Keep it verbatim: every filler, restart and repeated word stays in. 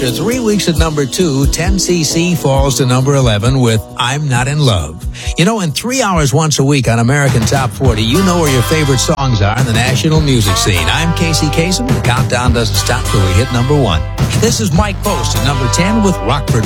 After three weeks at number two, ten C C falls to number eleven with I'm Not in Love. You know, in three hours once a week on American Top forty, you know where your favorite songs are in the national music scene. I'm Casey Kasem. The countdown doesn't stop till we hit number one. This is Mike Post at number ten with Rockford.